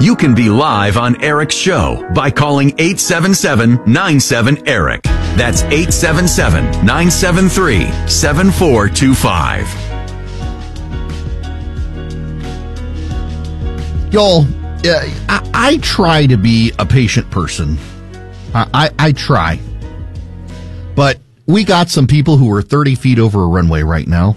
You can be live on Eric's show by calling 877-97-ERIC. That's 877-973-7425. Y'all, I try to be a patient person. I try. But we got some people who are 30 feet over a runway right now.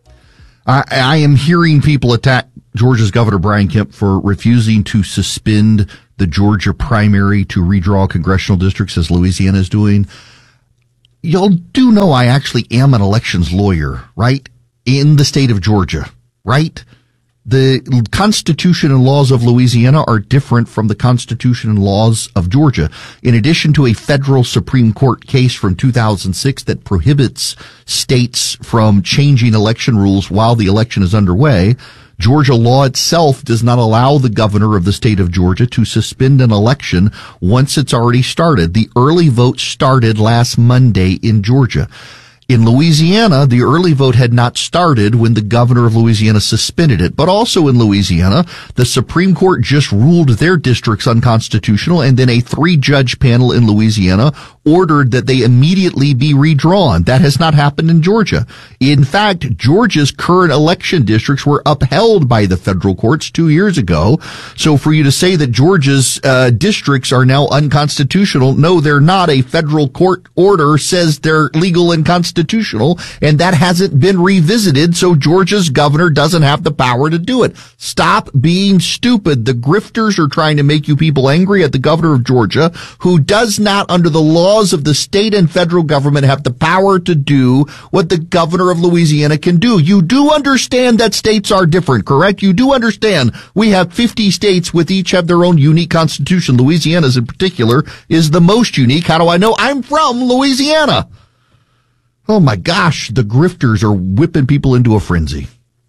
I am hearing people attack Georgia's Governor Brian Kemp for refusing to suspend the Georgia primary to redraw congressional districts as Louisiana is doing. Y'all do know I actually am an elections lawyer, right? In the state of Georgia, right? The Constitution and laws of Louisiana are different from the Constitution and laws of Georgia. In addition to a federal Supreme Court case from 2006 that prohibits states from changing election rules while the election is underway, Georgia law itself does not allow the governor of the state of Georgia to suspend an election once it's already started. The early vote started last Monday in Georgia. In Louisiana, the early vote had not started when the governor of Louisiana suspended it. But also in Louisiana, the Supreme Court just ruled their districts unconstitutional, and then a 3-judge panel in Louisiana ordered that they immediately be redrawn. That has not happened in Georgia. In fact, Georgia's current election districts were upheld by the federal courts 2 years ago. So for you to say that Georgia's districts are now unconstitutional, no, they're not. A federal court order says they're legal and constitutional, and that hasn't been revisited, so Georgia's governor doesn't have the power to do it. Stop being stupid. The grifters are trying to make you people angry at the governor of Georgia, who does not, under the laws of the state and federal government, have the power to do what the governor of Louisiana can do. You do understand that states are different, correct? You do understand we have 50 states with each have their own unique constitution. Louisiana's in particular is the most unique. How do I know? I'm from Louisiana. Oh my gosh, the grifters are whipping people into a frenzy.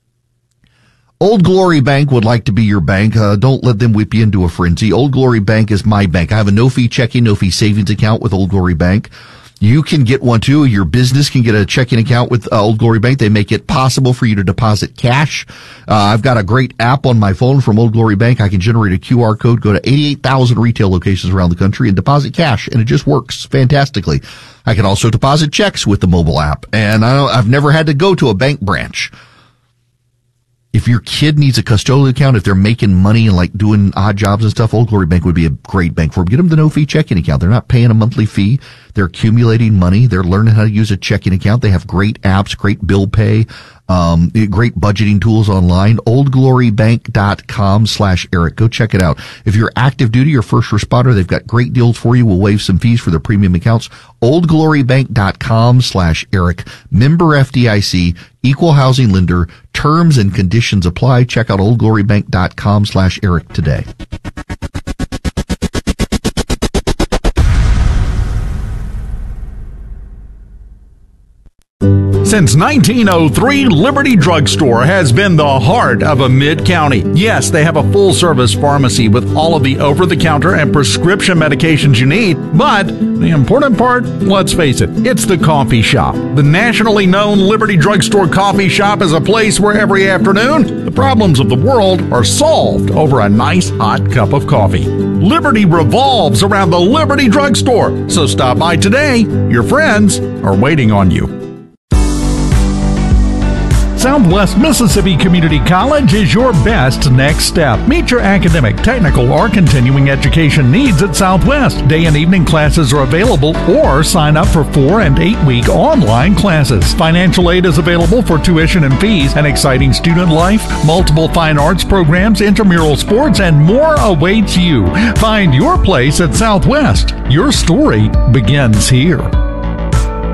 Old Glory Bank would like to be your bank. Don't let them whip you into a frenzy. Old Glory Bank is my bank. I have a no-fee checking, no-fee savings account with Old Glory Bank. You can get one too. Your business can get a checking account with Old Glory Bank. They make it possible for you to deposit cash. I've got a great app on my phone from Old Glory Bank. I can generate a QR code, go to 88,000 retail locations around the country and deposit cash, and it just works fantastically. I can also deposit checks with the mobile app, and I've never had to go to a bank branch. If your kid needs a custodial account, if they're making money and like doing odd jobs and stuff, Old Glory Bank would be a great bank for them. Get them the no-fee checking account. They're not paying a monthly fee. They're accumulating money. They're learning how to use a checking account. They have great apps, great bill pay, great budgeting tools online. oldglorybank.com/Eric. Go check it out. If you're active duty or first responder, they've got great deals for you. We'll waive some fees for their premium accounts. oldglorybank.com/Eric. Member FDIC, equal housing lender. Terms and conditions apply. Check out oldglorybank.com/Eric today. Since 1903, Liberty Drugstore has been the heart of a mid-county. Yes, they have a full-service pharmacy with all of the over-the-counter and prescription medications you need. But the important part, let's face it, it's the coffee shop. The nationally known Liberty Drugstore coffee shop is a place where every afternoon, the problems of the world are solved over a nice hot cup of coffee. Liberty revolves around the Liberty Drugstore. So stop by today. Your friends are waiting on you. Southwest Mississippi Community College is your best next step. Meet your academic, technical, or continuing education needs at Southwest. Day and evening classes are available, or sign up for 4- and 8-week online classes. Financial aid is available for tuition and fees, an exciting student life, multiple fine arts programs, intramural sports, and more awaits you. Find your place at Southwest. Your story begins here.